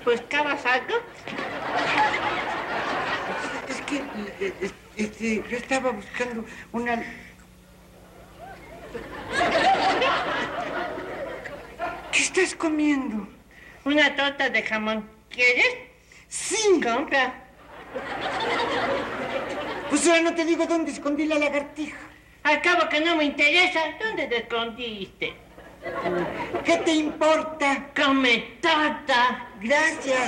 ¿Buscabas algo? Es que yo estaba buscando una... ¿Qué estás comiendo? Una torta de jamón. ¿Quieres? Sí. Compra. Pues ahora no te digo dónde escondí la lagartija. Al cabo que no me interesa, ¿dónde te escondiste? ¿Qué te importa? Come torta. Gracias.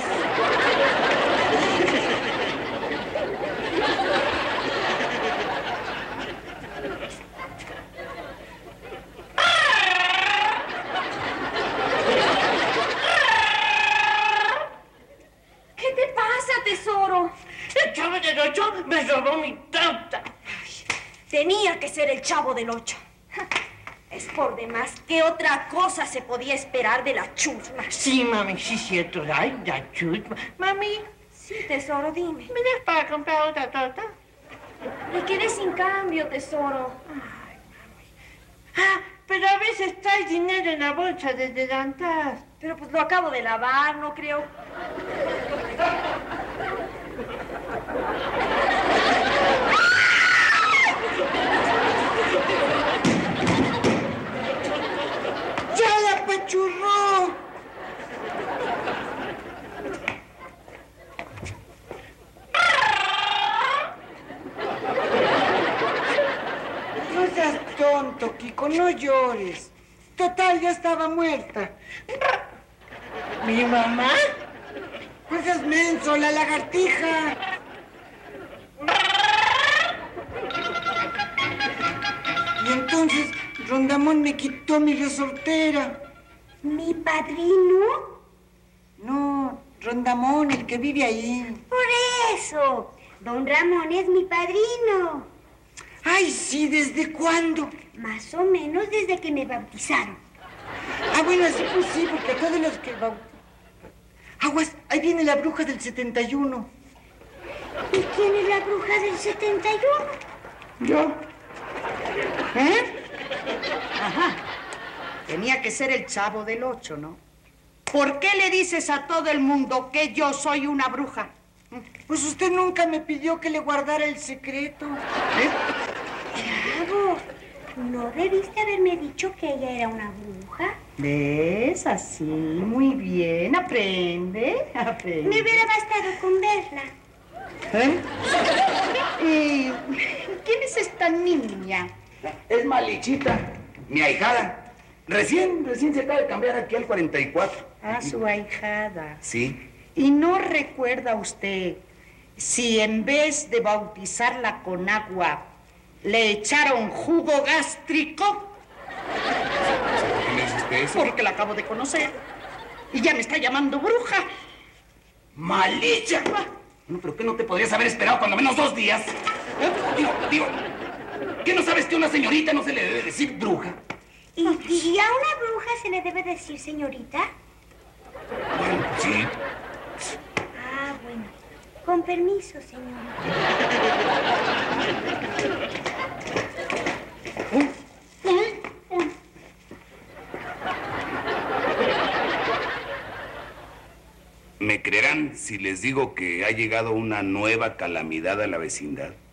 ¿Qué te pasa, tesoro? El Chavo del Ocho me robó mi torta. Tenía que ser el Chavo del Ocho. Es por demás. ¿Qué otra cosa se podía esperar de la chusma? Sí, mami, sí es cierto. Ay, la chusma. Mami, Sí, tesoro, dime. ¿me das para comprar otra torta? Me quedé sin cambio, tesoro. Ah, pero a veces traes dinero en la bolsa de delantal. Pero pues lo acabo de lavar, no creo. ¡Ya la apachurró! No seas tonto, Kiko, no llores. Total, ya estaba muerta. ¿Mi mamá? No seas menso, la lagartija. Y entonces Rondamón me quitó mi resortera. ¿Mi padrino? No, Rondamón, el que vive ahí. Por eso. Don Ramón es mi padrino. Ay, sí, ¿desde cuándo? Más o menos desde que me bautizaron. Ah, bueno, sí, pues sí, porque a todos los que... Aguas, ahí viene la bruja del 71. ¿Y quién es la bruja del 71? ¿Yo? ¿Eh? Ajá. Tenía que ser el Chavo del Ocho, ¿no? ¿Por qué le dices a todo el mundo que yo soy una bruja? Pues usted nunca me pidió que le guardara el secreto. Chavo, ¿no debiste haberme dicho que ella era una bruja? ¿Ves? Así, muy bien. Aprende, aprende. Me hubiera bastado con verla. ¿Eh? ¿Y quién es esta niña? Es Malichita, mi ahijada. Recién se acaba de cambiar aquí al 44. Ah, su ahijada. Sí. ¿Y no recuerda usted si en vez de bautizarla con agua le echaron jugo gástrico? ¿Qué me dice usted eso? Porque la acabo de conocer. Y ya me está llamando bruja. ¡Malicha! No, pero ¿qué no te podrías haber esperado cuando menos 2 días? Digo, ¿qué no sabes que a una señorita no se le debe decir bruja? ¿Y a una bruja se le debe decir señorita? Bueno, sí. Ah, bueno. Con permiso, señorita. ¿Me creerán si les digo que ha llegado una nueva calamidad a la vecindad?